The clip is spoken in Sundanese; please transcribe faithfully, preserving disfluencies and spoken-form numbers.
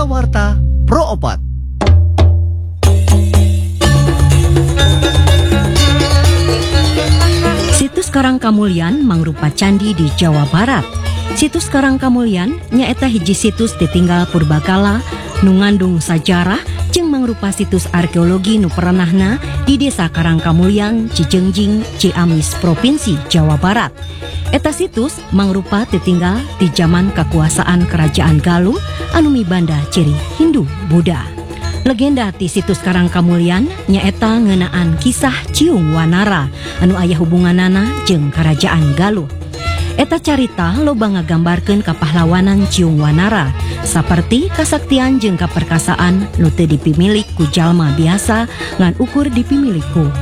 Prawarta Pro Opat. Situs Karangkamulyan mangrupa candi di Jawa Barat. Situs Karangkamulyan nyaeta hiji situs ditinggal purbakala nu ngandung sajarah jeung mangrupa situs arkeologi nu perenahna di Desa Karangkamulyan, Cijengjing, Ciamis, Provinsi Jawa Barat. Eta situs mangrupa ditinggal di zaman kakuasaan Kerajaan Galuh anu mibanda ciri Hindu Buddha. Legenda ti situs Karangkamulyan nyaeta ngeunaan kisah Ciung Wanara anu aya hubunganana jeung Kerajaan Galuh. Eta carita loba ngagambarkeun kapahlawanan Ciung Wanara saperti kasaktian jeung kaperkasaan nu teu dipimilik ku jalma biasa ngan ukur dipimilik ku